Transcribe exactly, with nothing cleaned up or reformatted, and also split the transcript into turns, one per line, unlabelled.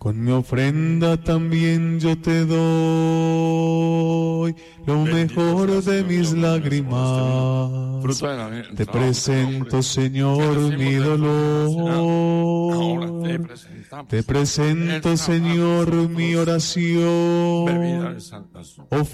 Con mi ofrenda también yo te doy lo mejor de mis lágrimas. Te presento, Señor, mi dolor. Te presento, Señor, mi oración.